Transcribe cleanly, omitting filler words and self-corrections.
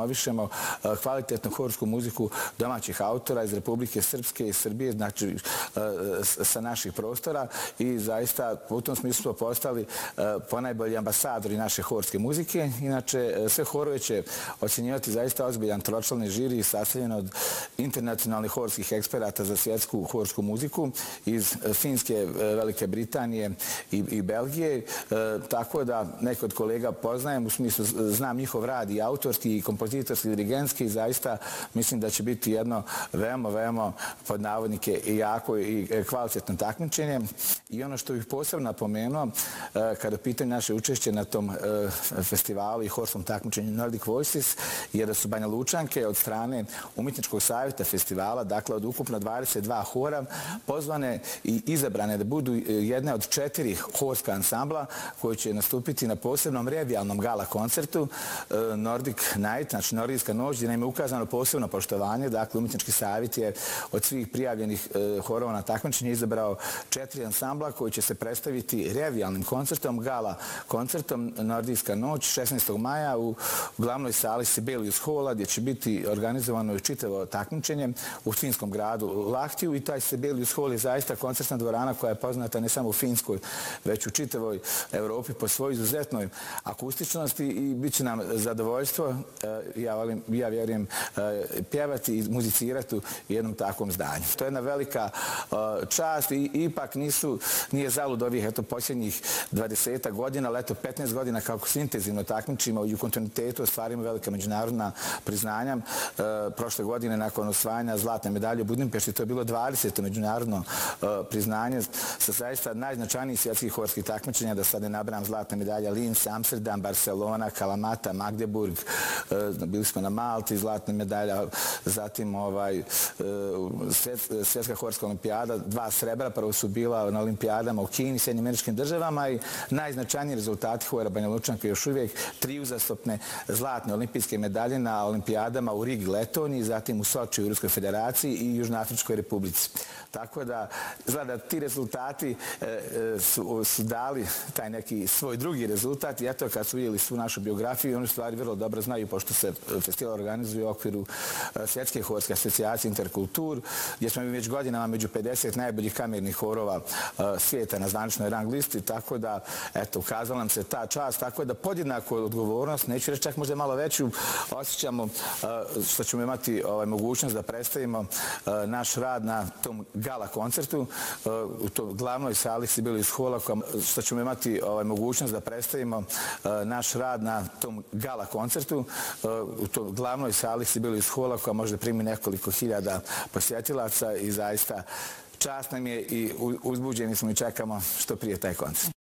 promovišemo kvalitetnu horsku muziku domaćih autora iz Republike Srpske i Srbije, znači sa naših prostora i zaista u tom smislu smo postali ponajbolji ambasadori naše horske muzike. Inače, sve horove će ocjenjivati zaista ozbiljan tročlani žiri sastavljen od internacionalnih horskih eksperata za svjetsku horsku muziku iz Finske, Velike Britanije i Belgije. Tako da neke od kolega poznajem, u smislu znam njihov rad i autorski, i kompozitorski, i dirigentski. Zaista mislim da će biti jedno veoma pod navodnike i jako i kvalitetno takmičenje. I ono što bih posebno napomenuo, kada pitam naše učešće na tom festivalu i horskom takmičenju Nordic Voices, je da su Banja Lučanke od strane Umjetničkog savjeta festivala, dakle od ukupno 22 hora, pozvane i izabrane da budu jedne od 4 horska ansambla koji će nastupiti na posebnom revijalnom gala koncertu Nordic Night, znači Nordijska noć, gdje nam je ukazano posebno poštovanje. Dakle, Umjetnički savjet je od svih prijavljenih horova na takmičenje izabrao 4 ansambla koji će se predstaviti revijalnim koncertom, gala koncertom Nordijska noć 16. maja u glavnoj sali Sibelius Halla, gdje će biti organizovano čitavo takmičenje u finskom gradu Lahtiju. I taj Sibelius Hall je zaista koncertna dvorana koja je poznata ne samo u Finskoj, već u čitavoj Evropi po svojoj izuzetnoj akustičnosti i bit će nam zadovoljstvo, ja vjerujem, pjevati i muzicirati u jednom takvom zdanju. To je jedna velika čast i ipak nije zalud ovih posljednjih 20 godina, ali 15 godina kako se intenzivno takmičimo i u kontinuitetu ostvarimo velika međunarodna priznanja. Prošle godine nakon osvajanja zlatne medalje u Budimpešti to je bilo 20. međunarodno priznanje sa zaista najznačajnijih svjetskih horskih takmičenja, da sad ne nabrajam zlatne medalje Linz, Amsterdam, Barcelona, Kalamata, Magdeburg, bili smo na Malti, zlatna medalja, zatim svjetska horska olimpijada, 2 srebra, prvo su bila na olimpijadama u Kini, Sjedinjenim Američkim Državama i najznačajniji rezultati hora Banja Lučanke još uvijek 3 uzastopne zlatne olimpijske medalje na olimpijadama u Rigi, Letoniji, zatim u Soči u Ruskoj federaciji i Južnoafričkoj republici. Tako da, izgleda ti rezultati su dali taj neki svoj drugi rezultat i eto kad su vidjeli svu našu biografiju, oni stvari vrlo dobro znaju, pošto se festival organizuje u okviru Svjetske horske asocijacije Interkultur, gdje smo mi već godinama među 50 najboljih kamernih horova svijeta na zvaničnoj rang listi, tako da, eto, ukazala nam se ta čast, tako da podjednako odgovornost, neću reći čak možda malo veću, osjećamo što ćemo imati mogućnost da predstavimo naš rad na tom gala koncertu u toj glavnoj sali Sibelius Halla, što ćemo imati mogućnost da predstavimo naš rad na tom gala koncertu u toj glavnoj sali Sibelius Halla koja može da primi nekoliko hiljada posjetilaca i zaista čast nam je i uzbuđeni smo i čekamo što prije taj koncert.